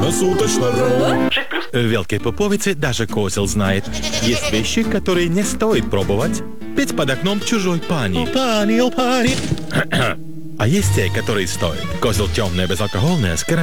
Круглосуточно.ру. В Велкой Пуповице даже козел знает. Есть вещи, которые не стоит пробовать. Петь под окном чужой пани. О, пани. А есть те, которые стоят. Козел темное безалкогольное с